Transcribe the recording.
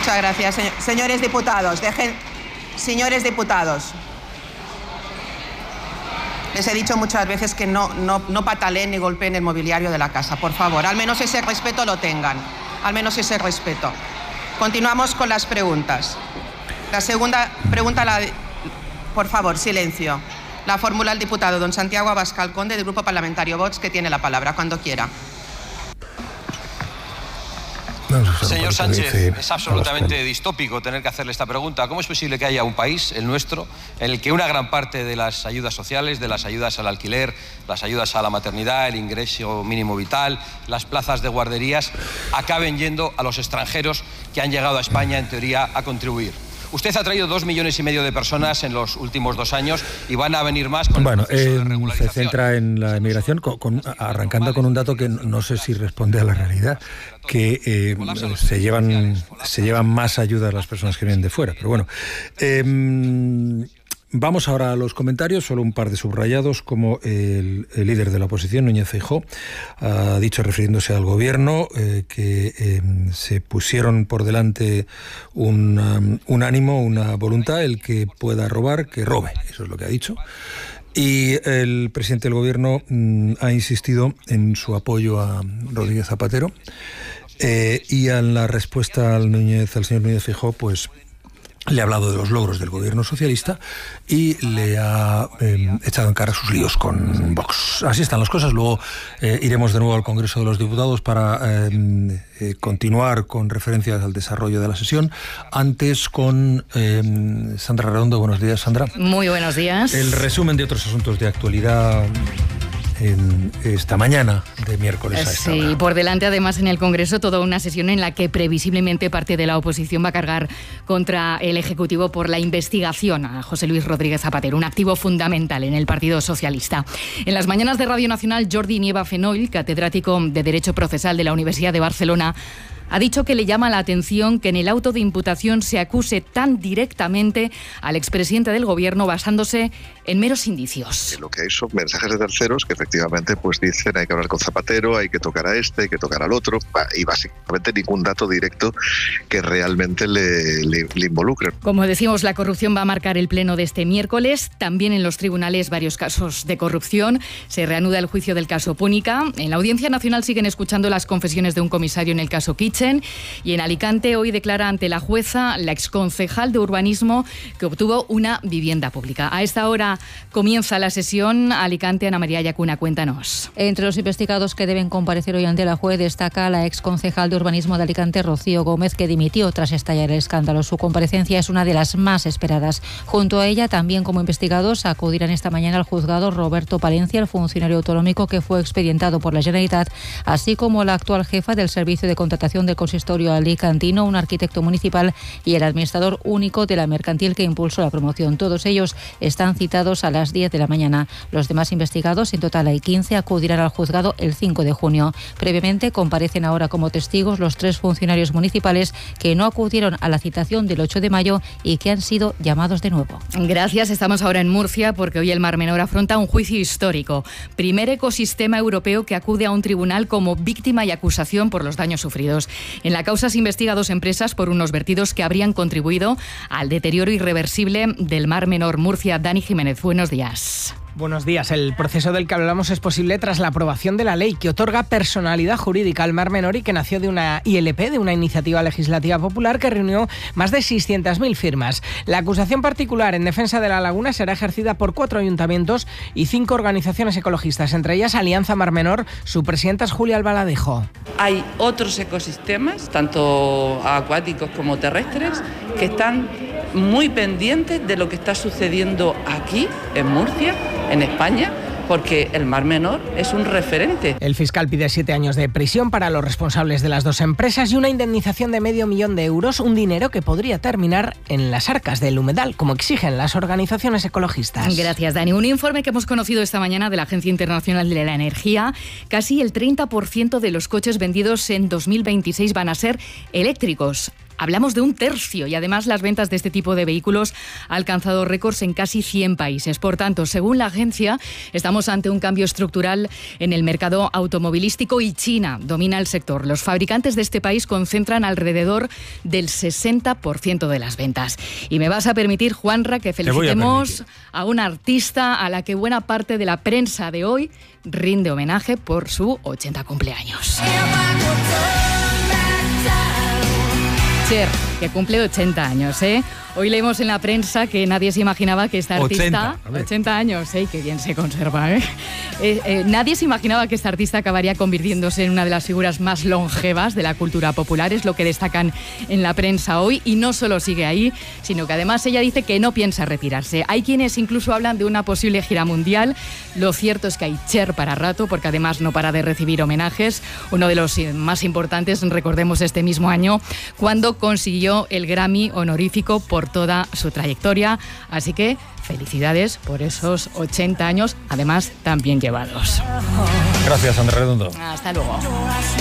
Muchas gracias, señores diputados. Señores diputados, les he dicho muchas veces que no pataleen ni golpeen el mobiliario de la casa, por favor. Al menos ese respeto lo tengan. Al menos ese respeto. Continuamos con las preguntas. La segunda pregunta, por favor, silencio. La formula el diputado don Santiago Abascal Conde, del Grupo Parlamentario Vox, que tiene la palabra cuando quiera. Señor Sánchez, es absolutamente distópico tener que hacerle esta pregunta. ¿Cómo es posible que haya un país, el nuestro, en el que una gran parte de las ayudas sociales, de las ayudas al alquiler, las ayudas a la maternidad, el ingreso mínimo vital, las plazas de guarderías, acaben yendo a los extranjeros que han llegado a España, en teoría, a contribuir? Usted ha traído 2,5 millones de personas en los últimos 2 años y van a venir más con el proceso de regularización. Se centra en la emigración, arrancando con un dato que no sé si responde a la realidad, que se llevan más ayudas las personas que vienen de fuera. Pero bueno, vamos ahora a los comentarios, solo un par de subrayados, como el líder de la oposición, Núñez Feijóo, ha dicho, refiriéndose al gobierno, que se pusieron por delante un ánimo, una voluntad, el que pueda robar, que robe, eso es lo que ha dicho. Y el presidente del gobierno ha insistido en su apoyo a Rodríguez Zapatero, y en la respuesta al señor Núñez Feijóo, pues le ha hablado de los logros del gobierno socialista y le ha echado en cara sus líos con Vox. Así están las cosas. Luego iremos de nuevo al Congreso de los Diputados para continuar con referencias al desarrollo de la sesión. Antes con Sandra Redondo. Buenos días, Sandra. Muy buenos días. El resumen de otros asuntos de actualidad en esta mañana de miércoles a esta hora. Sí, por delante además en el Congreso toda una sesión en la que previsiblemente parte de la oposición va a cargar contra el Ejecutivo por la investigación a José Luis Rodríguez Zapatero, un activo fundamental en el Partido Socialista. En las mañanas de Radio Nacional, Jordi Nieva Fenoll, catedrático de Derecho Procesal de la Universidad de Barcelona, ha dicho que le llama la atención que en el auto de imputación se acuse tan directamente al expresidente del Gobierno basándose en meros indicios. Lo que hay son mensajes de terceros que efectivamente pues dicen hay que hablar con Zapatero, hay que tocar a este, hay que tocar al otro, y básicamente ningún dato directo que realmente le involucre. Como decimos, la corrupción va a marcar el pleno de este miércoles. También en los tribunales varios casos de corrupción. Se reanuda el juicio del caso Púnica. En la Audiencia Nacional siguen escuchando las confesiones de un comisario en el caso Kitchen. Y en Alicante hoy declara ante la jueza la exconcejal de urbanismo que obtuvo una vivienda pública. A esta hora comienza la sesión. Alicante, Ana María Yacuna, cuéntanos. Entre los investigados que deben comparecer hoy ante la juez destaca la exconcejal de urbanismo de Alicante, Rocío Gómez, que dimitió tras estallar el escándalo. Su comparecencia es una de las más esperadas. Junto a ella, también como investigados, acudirán esta mañana al juzgado Roberto Palencia, el funcionario autonómico que fue expedientado por la Generalitat, así como la actual jefa del Servicio de Contratación del Consistorio alicantino, un arquitecto municipal y el administrador único de la mercantil que impulsó la promoción. Todos ellos están citados a las 10 de la mañana. Los demás investigados, en total hay 15, acudirán al juzgado el 5 de junio. Previamente comparecen ahora como testigos los 3 funcionarios municipales que no acudieron a la citación del 8 de mayo y que han sido llamados de nuevo. Gracias. Estamos ahora en Murcia porque hoy el Mar Menor afronta un juicio histórico. Primer ecosistema europeo que acude a un tribunal como víctima y acusación por los daños sufridos. En la causa se investiga a 2 empresas por unos vertidos que habrían contribuido al deterioro irreversible del Mar Menor. Murcia, Dani Jiménez, buenos días. Buenos días. El proceso del que hablamos es posible tras la aprobación de la ley que otorga personalidad jurídica al Mar Menor y que nació de una ILP, de una iniciativa legislativa popular que reunió más de 600.000 firmas. La acusación particular en defensa de la laguna será ejercida por 4 ayuntamientos y 5 organizaciones ecologistas, entre ellas Alianza Mar Menor. Su presidenta es Julia Albaladejo. Hay otros ecosistemas, tanto acuáticos como terrestres, que están muy pendientes de lo que está sucediendo aquí, en Murcia, en España, porque el Mar Menor es un referente. El fiscal pide 7 años de prisión para los responsables de las 2 empresas y una indemnización de €500.000, un dinero que podría terminar en las arcas del humedal, como exigen las organizaciones ecologistas. Gracias, Dani. Un informe que hemos conocido esta mañana de la Agencia Internacional de la Energía: casi el 30% de los coches vendidos en 2026 van a ser eléctricos. Hablamos de un tercio y además las ventas de este tipo de vehículos han alcanzado récords en casi 100 países. Por tanto, según la agencia, estamos ante un cambio estructural en el mercado automovilístico y China domina el sector. Los fabricantes de este país concentran alrededor del 60% de las ventas. Y me vas a permitir, Juanra, que felicitemos a una artista a la que buena parte de la prensa de hoy rinde homenaje por su 80 cumpleaños. Cher, que cumple 80 años, ¿eh? Hoy leemos en la prensa que nadie se imaginaba que esta artista... 80 años, qué bien se conserva, nadie se imaginaba que esta artista acabaría convirtiéndose en una de las figuras más longevas de la cultura popular, es lo que destacan en la prensa hoy, y no solo sigue ahí, sino que además ella dice que no piensa retirarse. Hay quienes incluso hablan de una posible gira mundial. Lo cierto es que hay Cher para rato, porque además no para de recibir homenajes. Uno de los más importantes, recordemos este mismo año, cuando consiguió el Grammy honorífico por toda su trayectoria. Así que felicidades por esos 80 años, además tan bien llevados. Gracias, Andrés Redondo. Hasta luego.